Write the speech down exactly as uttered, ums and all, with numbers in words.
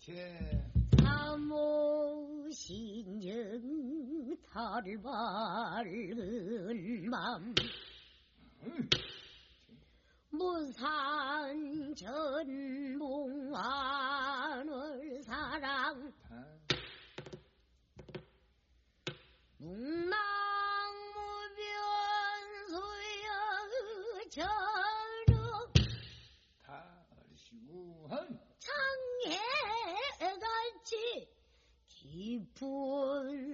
제 사모신정 달을 밝은 맘 음. 무산 전봉안을 사랑 아. 묵랑무변소여 전후 다 얼씨구헌 창해같이 깊은